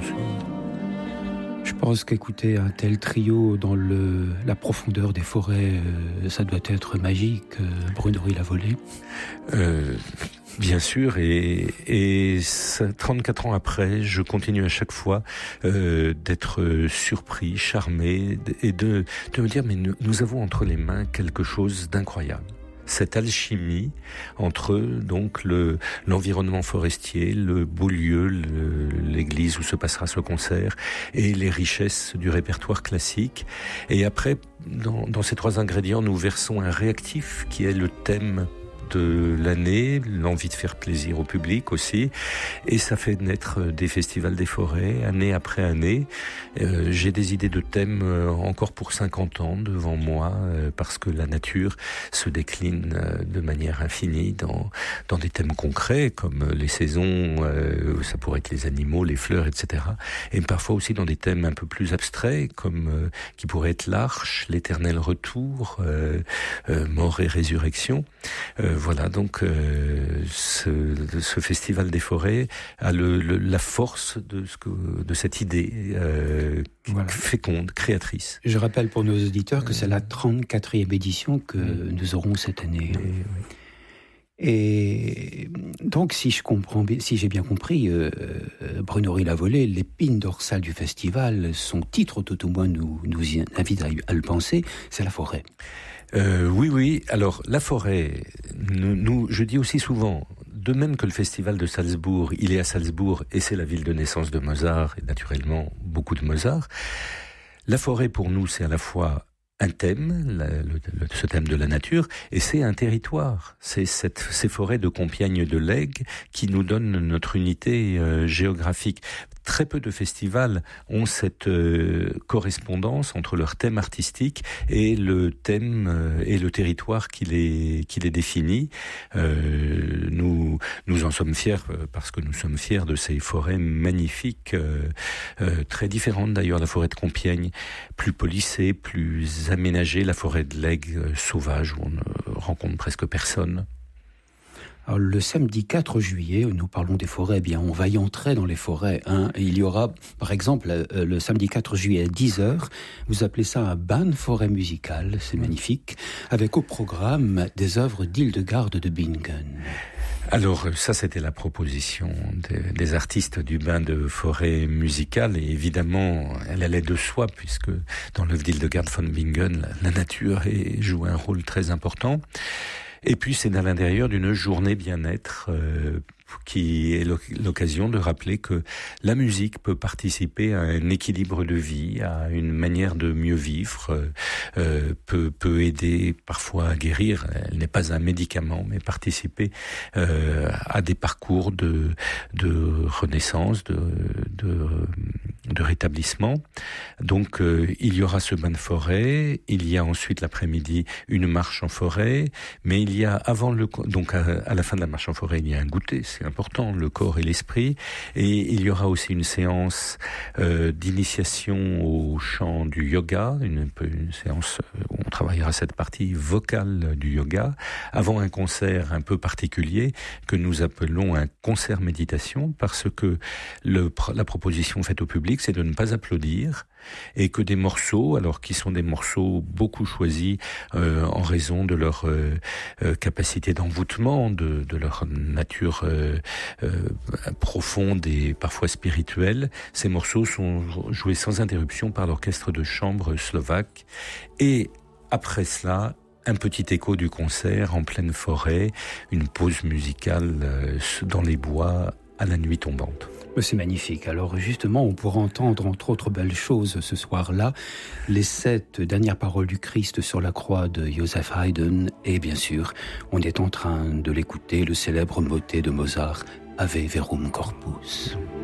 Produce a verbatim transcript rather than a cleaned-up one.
Je pense qu'écouter un tel trio dans le, la profondeur des forêts, euh, ça doit être magique, euh, Brunerie la volée. Euh, bien sûr, et, et ça, trente-quatre ans après, je continue à chaque fois euh, d'être surpris, charmé, et de, de me dire, mais nous, nous avons entre les mains quelque chose d'incroyable. Cette alchimie entre donc le l'environnement forestier, le beau lieu, le, l'église où se passera ce concert, et les richesses du répertoire classique. Et après, dans, dans ces trois ingrédients, nous versons un réactif qui est le thème de l'année, l'envie de faire plaisir au public aussi, et ça fait naître des festivals des forêts, année après année. Euh, j'ai des idées de thèmes euh, encore pour cinquante ans devant moi, euh, parce que la nature se décline euh, de manière infinie dans, dans des thèmes concrets, comme les saisons, euh, ça pourrait être les animaux, les fleurs, et cetera. Et parfois aussi dans des thèmes un peu plus abstraits, comme euh, qui pourraient être l'arche, l'éternel retour, euh, euh, mort et résurrection. Euh, Voilà, donc euh, ce, ce festival des forêts a le, le, la force de, ce que, de cette idée euh, voilà. féconde, créatrice. Je rappelle pour nos auditeurs que c'est la trente-quatrième édition que mmh. nous aurons cette année. Et, oui. Et donc, si je comprends, si j'ai bien compris, euh, Brunerie la volée, l'épine dorsale du festival, son titre tout au moins nous, nous invite à, à le penser, c'est la forêt. Euh, oui, oui. Alors, la forêt, nous, nous, je dis aussi souvent, de même que le festival de Salzbourg, il est à Salzbourg et c'est la ville de naissance de Mozart, et naturellement beaucoup de Mozart. La forêt, pour nous, c'est à la fois un thème, la, le, le, ce thème de la nature, et c'est un territoire. C'est cette, ces forêts de Compiègne de l'Aigle qui nous donnent notre unité euh, géographique. Très peu de festivals ont cette euh, correspondance entre leur thème artistique et le thème euh, et le territoire qui les qui les définit. Euh, nous nous en sommes fiers parce que nous sommes fiers de ces forêts magnifiques, euh, euh, très différentes d'ailleurs. La forêt de Compiègne, plus polissée, plus aménagée. La forêt de l'Aigle, euh, sauvage, où on ne rencontre presque personne. Alors, le samedi quatre juillet, nous parlons des forêts, eh bien, on va y entrer dans les forêts. Hein. Il y aura, par exemple, euh, le samedi quatre juillet à dix heures, vous appelez ça un ban forêt musicale, c'est magnifique, avec au programme des œuvres d'Hildegarde de Bingen. Alors ça, c'était la proposition des, des artistes du bain de forêt musicale, et évidemment, elle allait de soi, puisque dans l'œuvre d'Hildegarde von Bingen, la, la nature est, joue un rôle très important. Et puis c'est à l'intérieur d'une journée bien-être euh, qui est l'occasion de rappeler que la musique peut participer à un équilibre de vie, à une manière de mieux vivre, euh, peut, peut aider parfois à guérir. Elle n'est pas un médicament, mais participer euh, à des parcours de, de renaissance, de, de, de rétablissement. Donc euh, il y aura ce bain de forêt, il y a ensuite l'après-midi une marche en forêt, mais il y a avant le donc à, à la fin de la marche en forêt, il y a un goûter. C'est important, le corps et l'esprit. Et il y aura aussi une séance euh, d'initiation au chant du yoga, une, une séance où on travaillera cette partie vocale du yoga, avant un concert un peu particulier que nous appelons un concert méditation, parce que le, la proposition faite au public, c'est de ne pas applaudir, et que des morceaux, alors qui sont des morceaux beaucoup choisis euh, en raison de leur euh, euh, capacité d'envoûtement, de, de leur nature euh, euh, profonde et parfois spirituelle, ces morceaux sont joués sans interruption par l'orchestre de chambre slovaque. Et après cela, un petit écho du concert en pleine forêt, une pause musicale euh, dans les bois à la nuit tombante. C'est magnifique. Alors justement, on pourra entendre entre autres belles choses ce soir-là, les sept dernières paroles du Christ sur la croix de Joseph Haydn, et bien sûr, on est en train de l'écouter, le célèbre motet de Mozart, Ave Verum Corpus.